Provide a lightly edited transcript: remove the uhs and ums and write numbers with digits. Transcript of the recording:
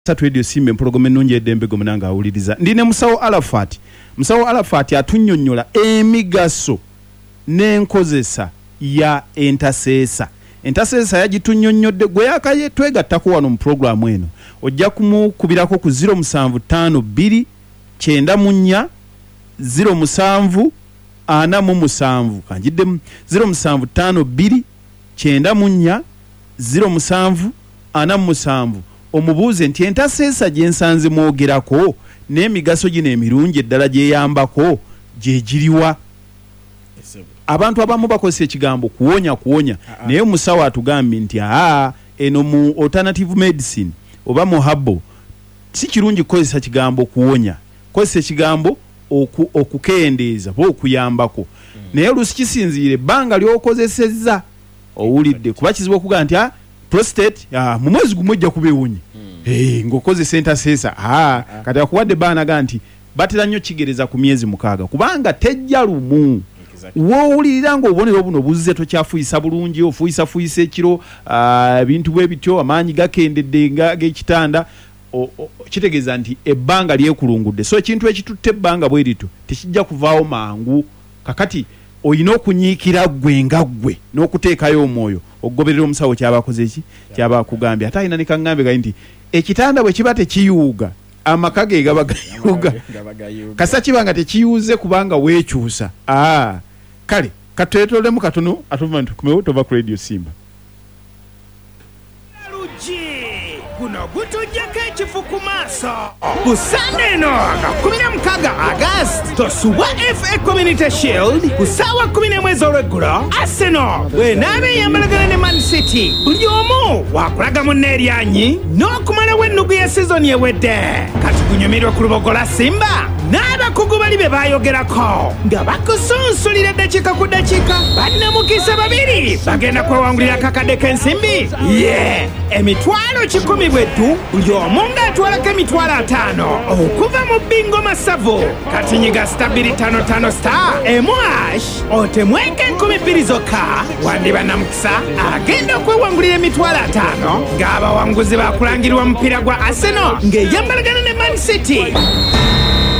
Radio Simbe mpologome nunje edembe gomunanga awuliriza ndine Musawo Arafat atunnyonnyola emigaso n'enkozesa ya entaseesa yagitunnyonnyodde gwe yakaye twegattako wano mu programu eno ojja kumukubirako ku 075 294 07 47 kanjidde 075 294 07 47 omubuuze nti entaseesa gye nsanze mwogerako n'emigaso gino emirungi eddala gyeyambako gye giriwa. Abantu abamu bakozesa ekigambo kuwonya naye Musawo atugambye nti eno mu alternative medicine oba mu herbal si kirungi kukozesa kigambo kuwonya, kozesa ekigambo okukendeeza oba okuyambako. Naye oluusi kisinziire ebbanga ly'okozesezza owulidde kuba kizibu okugaa nti prostate mu mwezi gumwe ojja kubeewonye ng'okozesa entaseesa kati akuwadde baanaga nti batera nnyo kigereza ku myezi 6 kubanga tejja lumu woowulirira ng'obubonero buno buzze tokyafuyisa bulungi ofuyisa ekiro ebintu bwe bityo amaanyi gakendedde g'ekitanda kitegeeza nti ebbanga lyekulungudde. So ekintu ekitutte ebbanga bwe lito tekijja kuvaawo mangu kakati oyina okunyiikira ggwe nga ggwe n'okuteekayo omwoyo okugoberera Omusawo kyabakoze ki kyabakugambye ate alina ne kaŋŋambe gali nti ekitanda bwe kiba tekiyuuga amaka ge gaba gayuuga kasa kibanga tekiyuuze kubanga weekyusa kale katwetolemu katono atuma ntukumewo tova ku Radio Simba. Kuno gutujjako ekifu ku maaso ku Sunday eno nga 16 August tosuwa FA Community Shield ku ssaawa 11 olweggulo Arsenal bw'enaaba eyambalagana ne Man City buli omu wakulaga munne eryanyi n'okumalawo ennugu ya sizoni ewedde kati gunyumirwe ku lubogola Simba n'abakugu bali be baayogerako nga bakusunsulira eddakiika ku ddakiika bannamukisa babiri bagenda kwewangulira akakadde k'ensimbi emitwalo 10 bwettu buli omu ng'atwalako emitwalo 5 okuva mu bingo masavu kati nyiga *255 star emu# otemweke 2,000 zokka wandiba namukisa agenda okwewangulira emitwalo 5 ng'abawanguzi bakulangirwa mupiira gwa Arsenal ng'eyambalagana ne Man City.